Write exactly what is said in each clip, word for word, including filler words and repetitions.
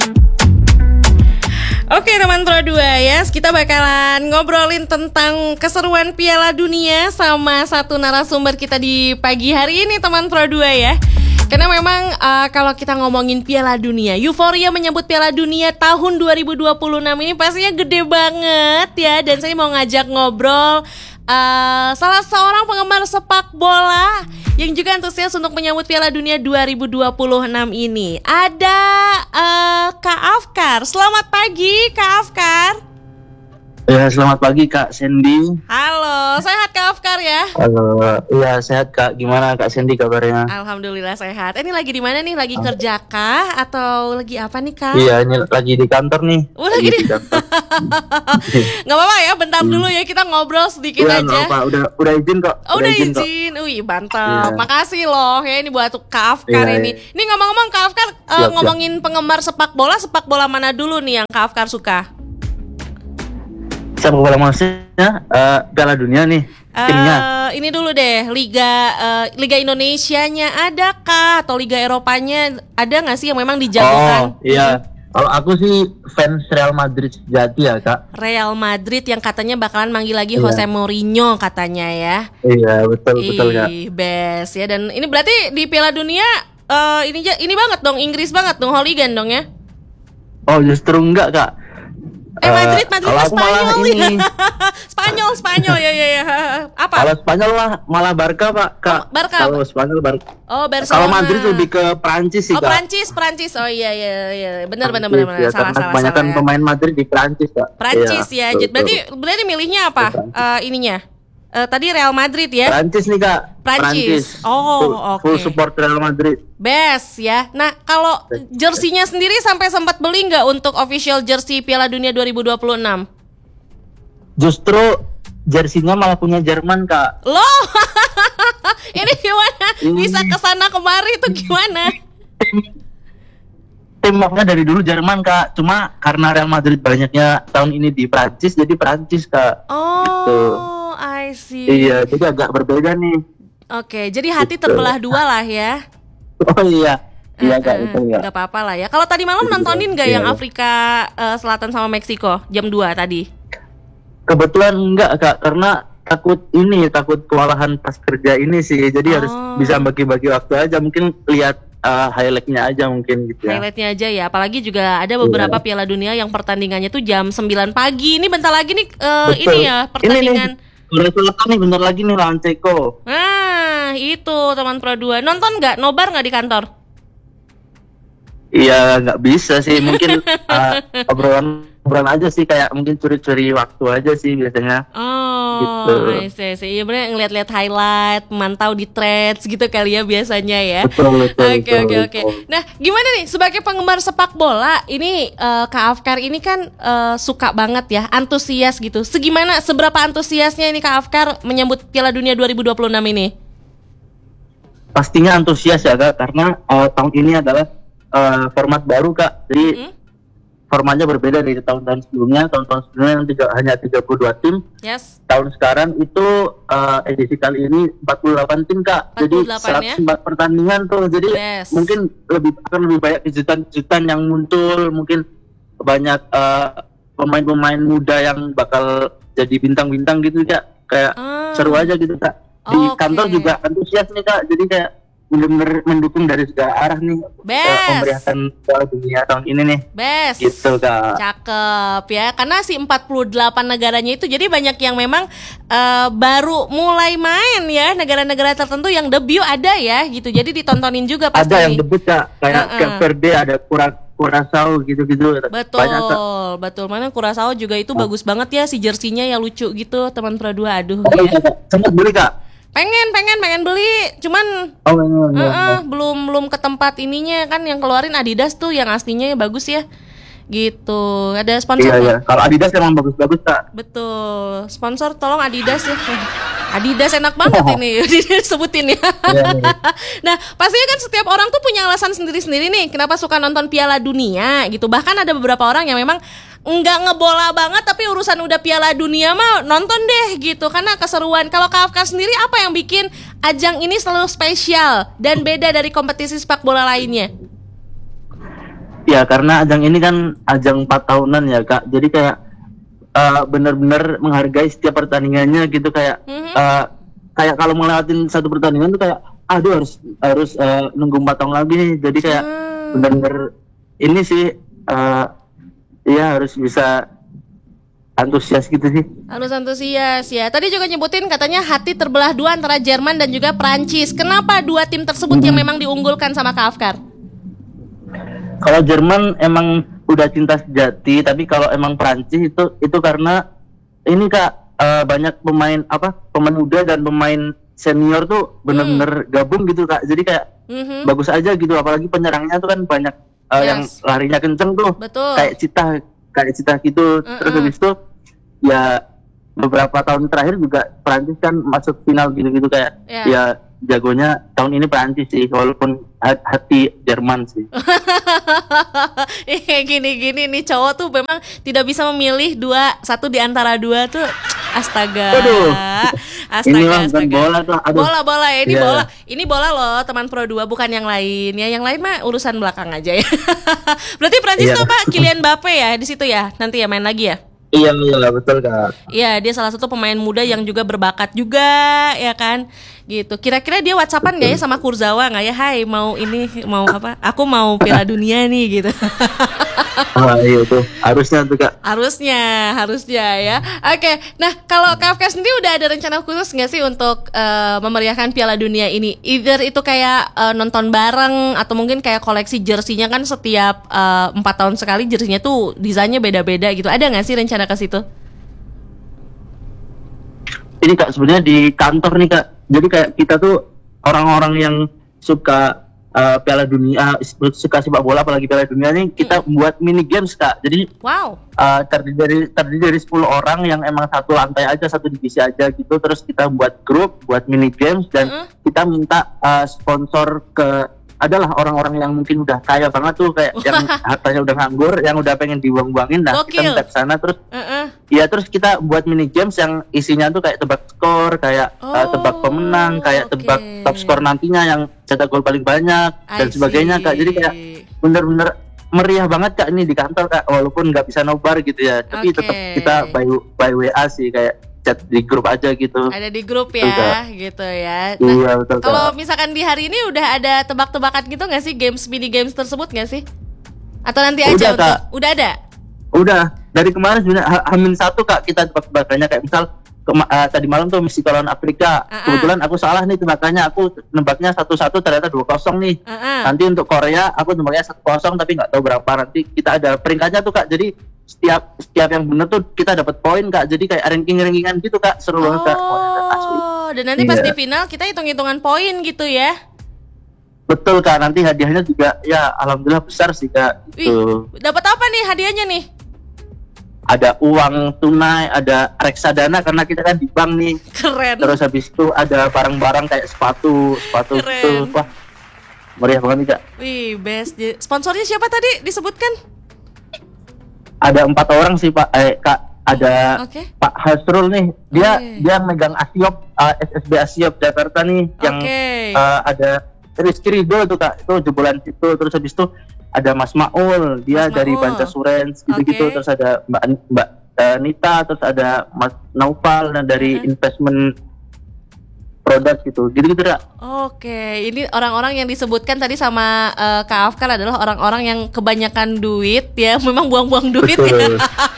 Oke teman Pro dua ya, kita bakalan ngobrolin tentang keseruan Piala Dunia sama satu narasumber kita di pagi hari ini teman Pro dua ya. Karena memang uh, kalau kita ngomongin Piala Dunia, euforia menyambut Piala Dunia tahun dua ribu dua puluh enam ini pastinya gede banget ya. Dan saya mau ngajak ngobrol uh, salah seorang penggemar sepak bola yang juga antusias untuk menyambut Piala Dunia dua ribu dua puluh enam ini. Ada uh, Kak Afkar. Selamat pagi Kak Afkar. Ya, selamat pagi Kak Sandy. Halo, sehat Kak Afkar ya? Halo, iya sehat Kak. Gimana Kak Sandy kabarnya? Alhamdulillah sehat. Ini lagi di mana nih? Lagi kerja kah atau lagi apa nih Kak? Iya, ini lagi di kantor nih. Oh, lagi, lagi di, di kantor. Gak apa-apa ya, bentar hmm. dulu ya kita ngobrol sedikit ya, aja. Apa, udah udah izin kok. Oh, udah, udah izin. izin Wih, mantap. Ya. Makasih loh ya ini buat Kak Afkar ya, ini. Ya. Ini ngomong-ngomong Kak Afkar uh, siap, ngomongin siap. Penggemar sepak bola, sepak bola mana dulu nih yang Kak Afkar suka? Sepak bola maksudnya uh, Piala Dunia nih timnya. Uh, ini dulu deh, Liga uh, Liga Indonesianya ada kah atau Liga Eropanya ada nggak sih yang memang dijagokan? Oh iya, kalau aku sih fans Real Madrid sejati ya Kak. Real Madrid yang katanya bakalan manggil lagi iya. Jose Mourinho katanya ya. Iya betul Ih, betul Kak. Best ya, dan ini berarti di Piala Dunia uh, ini ini banget dong, Inggris banget dong, hooligan dong ya? Oh justru enggak Kak. Eh Madrid, Madrid uh, Spanyol ini. Spanyol, Spanyol ya ya ya. Apa? Kalau Spanyol lah malah Barca Pak Kak. Oh, Barca. Kalau Spanyol Barca. Oh Barcelona. Kalau Madrid lebih ke Prancis sih oh, Kak. Oh Prancis, Prancis. Oh iya iya iya. Benar benar benar ya, salah salah. Kebanyakan salah, pemain Madrid di Prancis Kak. Prancis ya. ya. Berarti berarti milihnya apa? Uh, ininya. Uh, tadi Real Madrid ya? Prancis nih Kak. Prancis. Oh, oke. Okay. Full support Real Madrid. Best ya. Nah, kalau jersinya sendiri sampai sempat beli nggak untuk official jersey Piala Dunia dua ribu dua puluh enam? Justru jersinya malah punya Jerman Kak. Loh. Ini gimana? Bisa kesana kemari itu gimana? Tim mapnya dari dulu Jerman Kak. Cuma karena Real Madrid banyaknya tahun ini di Prancis, jadi Prancis Kak. Oh. Gitu. I see. Iya, jadi agak berbeda nih. Oke, jadi hati gitu. Terbelah dua lah ya. Oh iya, iya uh, Kak, uh, itu ya. Gak apa-apa lah ya. Kalau tadi malam nontonin gak iya, yang Afrika uh, Selatan sama Meksiko jam dua tadi? Kebetulan enggak Kak, karena takut ini, takut kewalahan pas kerja ini sih. Jadi oh. harus bisa bagi-bagi waktu aja, mungkin lihat uh, highlight-nya aja mungkin gitu ya. Highlight-nya aja ya, apalagi juga ada beberapa yeah. Piala Dunia yang pertandingannya tuh jam sembilan pagi. Ini bentar lagi nih uh, ini ya pertandingan. Ini nih. Korea Selatan nih bentar lagi nih lawan Ceko. Nah itu teman Pro dua. Nonton gak? Nobar gak di kantor? Iya gak bisa sih. Mungkin uh, obrolan obrolan aja sih. Kayak mungkin curi-curi waktu aja sih biasanya. Oh gitu. I see, see. Iya bener ngeliat-liat highlight, memantau di threads gitu kali ya biasanya ya. Betul betul. Oke oke oke. Nah gimana nih sebagai penggemar sepak bola ini uh, Kak Afkar ini kan uh, suka banget ya, antusias gitu. Segimana, seberapa antusiasnya ini Kak Afkar menyambut Piala Dunia dua ribu dua puluh enam ini? Pastinya antusias ya Kak, karena uh, tahun ini adalah uh, format baru Kak. Jadi hmm? formatnya berbeda dari tahun-tahun sebelumnya. Tahun-tahun sebelumnya yang tiga, hanya tiga puluh dua tim. Yes. Tahun sekarang itu uh, edisi kali ini empat puluh delapan tim Kak. Jadi seratus empat ya? Pertandingan tuh. Jadi yes. mungkin lebih akan lebih banyak kejutan-kejutan yang muncul. Mungkin banyak uh, pemain-pemain muda yang bakal jadi bintang-bintang gitu Kak. Kayak ah. seru aja gitu Kak. Di oh, kantor okay. juga antusias nih Kak. Jadi kayak benar-benar mendukung dari segala arah nih uh, pemeriahkan Piala Dunia tahun ini nih. Best. Gitu Kak. Cakep ya. Karena si empat puluh delapan negaranya itu jadi banyak yang memang uh, baru mulai main ya. Negara-negara tertentu yang debut ada ya gitu. Jadi ditontonin juga pasti. Ada yang debut Kak. Kayak uh-uh. Cape Verde, ada Curaçao gitu-gitu. Betul. Banyak, betul. Mana Curaçao juga itu oh. bagus banget ya si jersinya ya, lucu gitu teman Pro dua. Aduh. Oh, ya. Sempat beli Kak. Pengen, pengen, pengen beli, cuman oh, oh, oh, uh-uh, belum belum ke tempat ininya kan yang keluarin Adidas tuh yang aslinya bagus ya, gitu. Ada sponsor. Iya, iya. Kalau Adidas emang bagus-bagus Kak. Betul, sponsor tolong Adidas ya. Adidas enak banget oh. ini disebutin ya. Iya, iya. Nah pastinya kan setiap orang tuh punya alasan sendiri-sendiri nih kenapa suka nonton Piala Dunia gitu. Bahkan ada beberapa orang yang memang nggak ngebola banget tapi urusan udah Piala Dunia mah nonton deh gitu karena keseruan. Kalau Kak Afkar sendiri apa yang bikin ajang ini selalu spesial dan beda dari kompetisi sepak bola lainnya? Ya karena ajang ini kan ajang empat tahunan ya Kak, jadi kayak uh, benar-benar menghargai setiap pertandingannya gitu, kayak mm-hmm. uh, kayak kalau ngelewatin satu pertandingan tuh kayak aduh harus harus uh, nunggu empat tahun lagi nih, jadi kayak hmm. benar-benar ini sih uh, ya harus bisa antusias gitu sih. Harus antusias ya. Tadi juga nyebutin katanya hati terbelah dua antara Jerman dan juga Prancis. Kenapa dua tim tersebut hmm. yang memang diunggulkan sama Kak Afkar? Kalau Jerman emang udah cinta sejati, tapi kalau emang Prancis itu itu karena ini Kak uh, banyak pemain apa pemain muda dan pemain senior tuh benar-benar hmm. gabung gitu Kak. Jadi kayak mm-hmm. bagus aja gitu, apalagi penyerangnya tuh kan banyak uh, yes. yang larinya kenceng tuh. Betul. Kayak cita kayak cita gitu. Mm-mm. Terus habis itu ya beberapa tahun terakhir juga Prancis kan masuk final gitu-gitu kayak yeah. ya jagonya tahun ini Prancis sih, walaupun hati Jerman sih. Gini-gini nih cowok tuh memang tidak bisa memilih dua satu di antara dua tuh. Astaga. Aduh. Astaga, ini astaga. bola tuh. Aduh. Bola bola ya, ini yeah. bola. Ini bola loh, teman Pro dua, bukan yang lain. Ya yang lain mah urusan belakang aja ya. Berarti Prancis yeah. tuh Pak Kylian Mbappe ya di situ ya. Nanti ya main lagi ya. Iya, iya betul Kak. Iya, dia salah satu pemain muda yang juga berbakat juga, ya kan? Gitu. Kira-kira dia WhatsAppan nggak ya sama Kurzawa nggak ya? Hai, mau ini, mau apa? Aku mau Piala Dunia nih, gitu. Ah iya tuh, harusnya tuh Kak. Harusnya, harusnya ya. Oke, nah kalau Kak Afkar sendiri udah ada rencana khusus nggak sih untuk uh, memeriahkan Piala Dunia ini? Either itu kayak uh, nonton bareng atau mungkin kayak koleksi jersinya kan setiap empat uh, tahun sekali jersinya tuh desainnya beda-beda gitu. Ada nggak sih rencana ke situ? Ini Kak sebenarnya di kantor nih Kak. Jadi kayak kita tuh orang-orang yang suka uh, Piala Dunia, suka sepak bola apalagi Piala Dunia nih, kita hmm. buat mini games Kak. Jadi wow. uh, terdiri dari terdiri dari sepuluh orang yang emang satu lantai aja, satu divisi aja gitu. Terus kita buat grup, buat mini games dan hmm. kita minta uh, sponsor ke adalah orang-orang yang mungkin udah kaya banget tuh, kayak Wah. yang hartanya udah nganggur, yang udah pengen dibuang-buangin. Nah, Gokil. kita minta ke sana terus uh-uh. ya terus kita buat mini games yang isinya tuh kayak tebak skor, kayak oh, uh, tebak pemenang, kayak okay. tebak top skor nantinya yang cetak gol paling banyak I dan sebagainya see. Kak. Jadi kayak bener-bener meriah banget Kak ini di kantor Kak, walaupun nggak bisa nobar gitu ya, tapi okay. tetap kita by by W A sih, kayak chat di grup aja gitu. Ada di grup ya, betul. Gitu ya. Nah, iya, betul. Kalau misalkan di hari ini udah ada tebak-tebakan gitu nggak sih, games mini games tersebut nggak sih? Atau nanti aja udah, untuk? Kak. Udah ada? Udah. Dari kemarin sebenarnya Hamin satu Kak kita tebak-tebakannya, kayak misal kema- uh, tadi malam tuh Meksiko lawan Afrika. Uh-uh. Kebetulan aku salah nih tebakannya, aku nembaknya satu-satu ternyata dua kosong nih. Uh-uh. Nanti untuk Korea aku nembaknya satu kosong tapi nggak tahu berapa. Nanti kita ada peringkatnya tuh Kak. Jadi setiap setiap yang bener tuh kita dapat poin Kak, jadi kayak ranking-rankingan gitu Kak, seru oh, banget Kak. Oh, dan nanti yeah. pas di final kita hitung-hitungan poin gitu ya? Betul Kak, nanti hadiahnya juga ya alhamdulillah besar sih Kak. Wih, dapat apa nih hadiahnya nih? Ada uang tunai, ada reksadana karena kita kan di bank nih. Keren. Terus habis itu ada barang-barang kayak sepatu, sepatu itu, wah meriah banget nih Kak. Wih, best. Sponsornya siapa tadi disebutkan? Ada empat orang sih Pak, eh Kak, ada okay. Pak Hasrul nih, dia okay. dia megang Asiop, uh, S S B Asiop Jakarta nih, okay. yang uh, ada Rizky Ridho tuh Kak, itu jebolan situ. Terus habis itu ada Mas Maul, dia Mas dari Banca Surens gitu-gitu. Okay. Terus ada Mbak Mbak uh, Nita, terus ada Mas Naufal dan dari uh-huh. investment produk gitu, gitu-gitu Kak. Oke, ini orang-orang yang disebutkan tadi sama uh, Kak Afkar adalah orang-orang yang kebanyakan duit ya, memang buang-buang duit ya.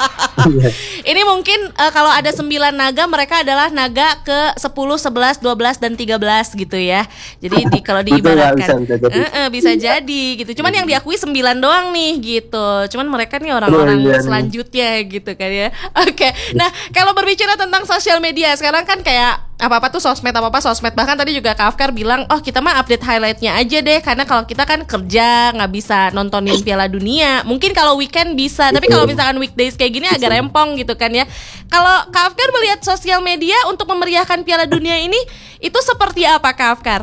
Ini mungkin uh, kalau ada sembilan naga, mereka adalah naga ke sepuluh, sebelas, dua belas dan tiga belas gitu ya. Jadi di, kalau diibaratkan bisa, bisa, jadi. Uh, uh, bisa jadi gitu. Cuman yang diakui sembilan doang nih gitu. Cuman mereka nih orang-orang oh, iya, selanjutnya nih. Gitu kan ya. Oke. Nah, kalau berbicara tentang sosial media sekarang kan kayak apa-apa tuh sosmed, apa-apa sosmed. Bahkan tadi juga Kak Afkar bilang, oh kita mah update highlightnya aja deh, karena kalau kita kan kerja nggak bisa nontonin Piala Dunia. Mungkin kalau weekend bisa, tapi kalau misalkan weekdays kayak gini agak rempong gitu kan ya. Kalau Kak Afkar melihat sosial media untuk memeriahkan Piala Dunia ini, itu seperti apa Kak Afkar?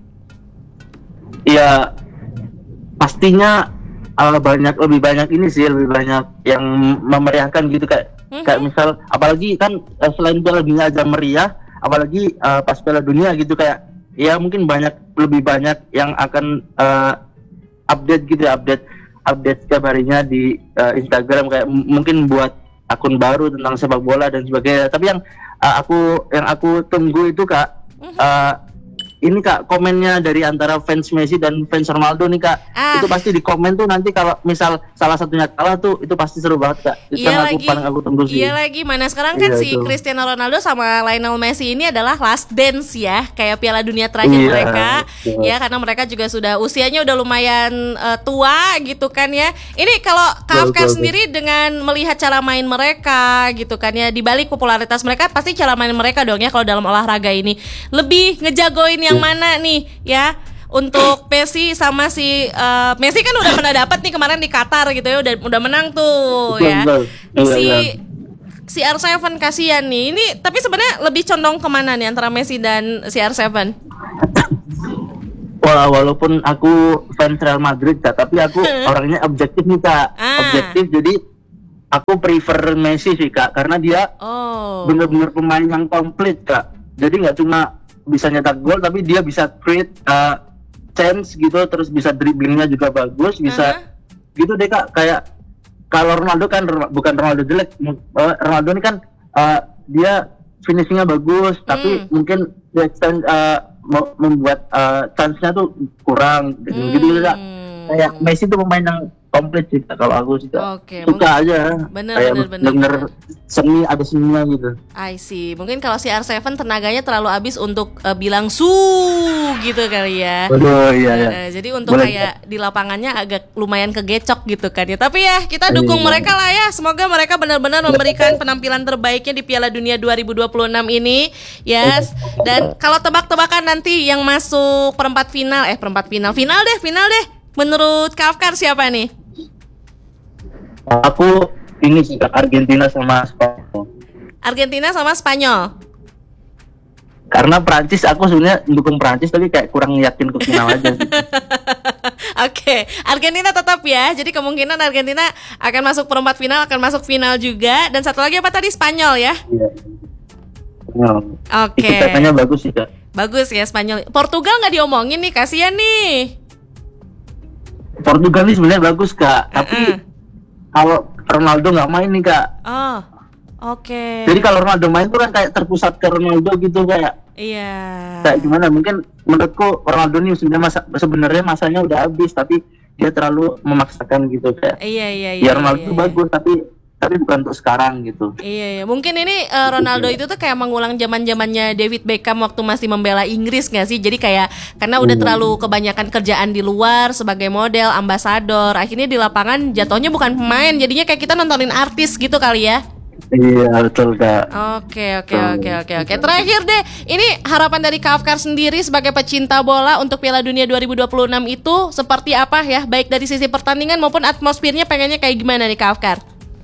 Ya pastinya uh, banyak, lebih banyak ini sih, lebih banyak yang memeriahkan gitu kayak mm-hmm. kayak misal, apalagi kan uh, selain Piala Dunia aja meriah, apalagi uh, pas Piala Dunia gitu kayak ya mungkin banyak, lebih banyak yang akan uh, update gitu ya, update update setiap harinya di uh, Instagram kayak m- mungkin buat akun baru tentang sepak bola dan sebagainya. Tapi yang uh, aku yang aku tunggu itu Kak, uh, ini Kak, komennya dari antara fans Messi dan fans Ronaldo nih Kak. Ah. Itu pasti di komen tuh nanti kalau misal salah satunya kalah tuh itu pasti seru banget Kak. Itu iya yang lagi, aku paling aku tunggu sih. Iya lagi, mana sekarang kan iya, si tuh. Cristiano Ronaldo sama Lionel Messi ini adalah last dance ya, kayak Piala Dunia terakhir iya, mereka. Iya. Ya karena mereka juga sudah usianya udah lumayan uh, tua gitu kan ya. Ini kalau Kak Afkar sendiri dengan melihat cara main mereka gitu kan ya, di balik popularitas mereka pasti cara main mereka dong ya kalau dalam olahraga ini lebih ngejagoin yang mana nih ya untuk Messi sama si uh, Messi kan udah pernah dapat nih kemarin di Qatar gitu ya, udah udah menang tuh ya. Si si R tujuh kasihan nih. Ini tapi sebenarnya lebih condong kemana nih antara Messi dan si R tujuh? Wah, walaupun aku fans Real Madrid Kak, tapi aku orangnya objektif nih Kak. Ah. Objektif, jadi aku prefer Messi sih Kak, karena dia oh. benar-benar pemain yang komplit Kak. Jadi nggak cuma bisa nyetak gol tapi dia bisa create uh, chance gitu, terus bisa dribblingnya juga bagus, bisa uh-huh. gitu deh Kak. Kayak kalau Ronaldo kan bukan Ronaldo jelek, uh, Ronaldo ini kan uh, dia finishingnya bagus, mm. tapi mungkin dia extend, uh, membuat uh, chance-nya tuh kurang gitu, mm. gitu Kak. Kayak Messi tuh pemain yang komplit sih kalau aku sih okay, suka mungkin, aja bener, kayak bener, bener, bener seni ada seninya gitu. I see. Mungkin kalau si R tujuh tenaganya terlalu habis untuk uh, bilang su gitu kali ya. Aduh, iya, iya. Uh, jadi untuk boleh, kayak ya. Di lapangannya agak lumayan kegecok gitu kan ya. Tapi ya kita dukung iya. mereka lah ya. Semoga mereka benar-benar memberikan penampilan terbaiknya di Piala Dunia dua ribu dua puluh enam ini. Yes. Dan kalau tebak-tebakan nanti yang masuk perempat final eh perempat final final deh final deh. Menurut Kak Afkar siapa nih? Aku ini sih Argentina sama Spanyol. Argentina sama Spanyol. Karena Prancis aku sebenarnya dukung Prancis tapi kayak kurang yakin ke final aja gitu. Oke, okay. Argentina tetap ya. Jadi kemungkinan Argentina akan masuk perempat final, akan masuk final juga. Dan satu lagi apa tadi Spanyol ya? Iya. Spanyol. Oke. Okay. Katanya bagus sih Kak. Bagus ya Spanyol. Portugal nggak diomongin nih, kasihan nih. Portugal ini sebenarnya bagus Kak, tapi uh-uh. kalau Ronaldo nggak main nih Kak. Oh, oke. Okay. Jadi kalau Ronaldo main tuh kan kayak terpusat ke Ronaldo gitu kayak. Iya. Kayak gimana? Mungkin menurutku Ronaldo ini sebenarnya masa sebenarnya masanya udah habis, tapi dia terlalu memaksakan gitu kayak. Iya iya iya. Ya Ronaldo iya, iya. bagus tapi tapi bukan untuk sekarang gitu. Iya, iya. Mungkin ini uh, Ronaldo itu tuh kayak mengulang zaman-zamannya David Beckham waktu masih membela Inggris nggak sih? Jadi kayak karena udah terlalu kebanyakan kerjaan di luar sebagai model, ambasador, akhirnya di lapangan jatuhnya bukan pemain, jadinya kayak kita nontonin artis gitu kali ya. Iya betul Kak. Oke oke oke oke oke. Terakhir deh, ini harapan dari Kak Afkar sendiri sebagai pecinta bola untuk Piala Dunia dua ribu dua puluh enam itu seperti apa ya? Baik dari sisi pertandingan maupun atmosfernya pengennya kayak gimana nih Kak Afkar?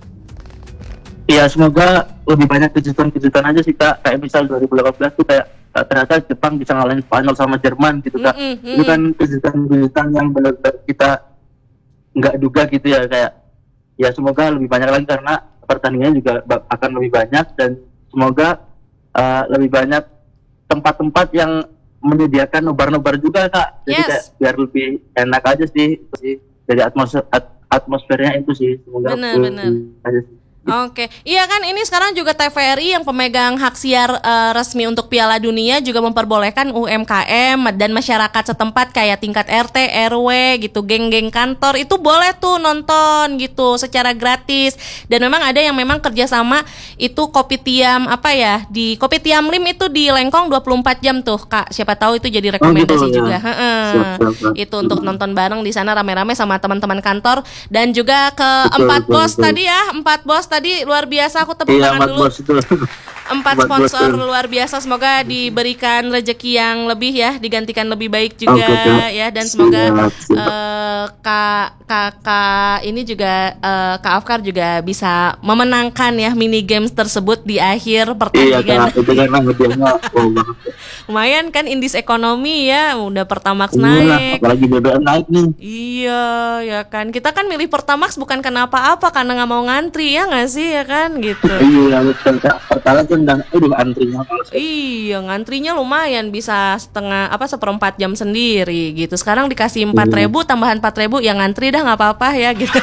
Iya semoga lebih banyak kejutan-kejutan aja sih Kak. Kayak misal dua ribu delapan belas tuh kayak ternyata Jepang bisa ngalahin Spanyol sama Jerman gitu Kak. Mm, mm, mm. Itu kan kejutan-kejutan yang benar-benar kita nggak duga gitu ya. Kayak ya semoga lebih banyak lagi karena pertandingannya juga akan lebih banyak. Dan semoga uh, lebih banyak tempat-tempat yang menyediakan nobar-nobar juga Kak. Jadi yes. kayak biar lebih enak aja sih, sih. Dari atmosfer at- atmosfernya itu sih. Semoga benar-benar aja sih. Oke, iya kan ini sekarang juga T V R I yang pemegang hak siar uh, resmi untuk Piala Dunia juga memperbolehkan U M K M dan masyarakat setempat kayak tingkat R T, R W gitu, geng-geng kantor itu boleh tuh nonton gitu secara gratis. Dan memang ada yang memang kerjasama itu Kopitiam apa ya di Kopitiam Lim itu di Lengkong dua puluh empat jam tuh Kak. Siapa tahu itu jadi rekomendasi oh, gitu, juga. Ya. Itu untuk nonton bareng di sana rame-rame sama teman-teman kantor dan juga ke betul, empat betul, bos betul. Tadi ya empat bos tadi luar biasa, aku tepuk iya, tangan dulu. Empat sponsor bos luar biasa, semoga diberikan rezeki yang lebih ya, digantikan lebih baik juga okay, ya, dan semoga uh, kak kakak ini juga uh, Kak Afkar juga bisa memenangkan ya mini games tersebut di akhir pertandingan. Iya, lumayan kan indis ekonomi ya, udah Pertamax naik. Apalagi B B M naik nih. Iya ya kan, kita kan milih Pertamax bukan kenapa apa karena nggak mau ngantri ya nggak sih ya kan gitu. Iya betul Kak, Pertalite pun dan aduh antrinya. Iya, ngantrinya lumayan bisa setengah apa seperempat jam sendiri gitu. Sekarang dikasih empat ribu tambahan empat ribu yang ngantri dah nggak apa-apa ya gitu.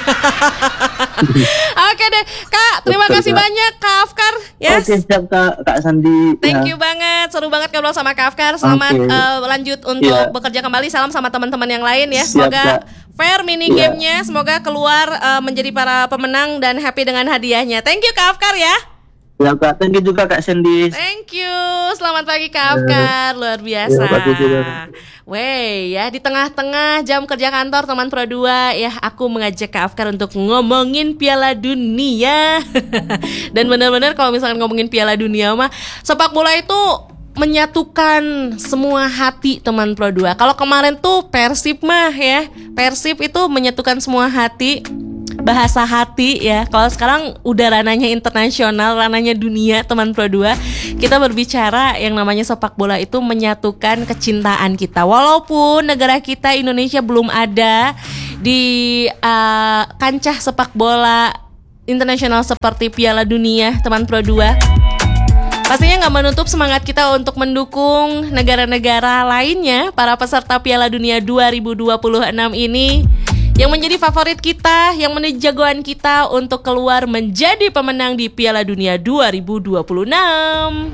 Oke deh, Kak, terima Betul, kasih Kak. banyak Kak Afkar. Yes. Oke, siap Kak, Kak Sandi. Thank ya. you banget, seru banget ngobrol sama Kak Afkar. Selamat okay. uh, lanjut untuk yeah. bekerja kembali. Salam sama teman-teman yang lain ya. Semoga siap, fair mini yeah. gamenya, semoga keluar uh, menjadi para pemenang dan happy dengan hadiahnya. Thank you Kak Afkar ya. Ya Kak, thank you juga Kak Sandy. Thank you, selamat pagi Kak Afkar, luar biasa. Ya, Wey, ya di tengah-tengah jam kerja kantor teman Pro dua ya, aku mengajak Kak Afkar untuk ngomongin Piala Dunia. Dan benar-benar kalau misalkan ngomongin Piala Dunia mah, sepak bola itu menyatukan semua hati teman Pro dua. Kalau kemarin tuh Persib mah ya, Persib itu menyatukan semua hati. Bahasa hati ya. Kalau sekarang udah rananya internasional, rananya dunia teman Pro dua. Kita berbicara yang namanya sepak bola itu menyatukan kecintaan kita. Walaupun negara kita Indonesia belum ada di uh, kancah sepak bola internasional seperti Piala Dunia teman Pro dua. Pastinya gak menutup semangat kita untuk mendukung negara-negara lainnya, para peserta Piala Dunia dua ribu dua puluh enam ini, yang menjadi favorit kita, yang menjadi jagoan kita untuk keluar menjadi pemenang di Piala Dunia dua ribu dua puluh enam.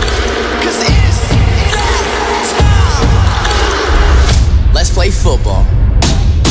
Let's play football.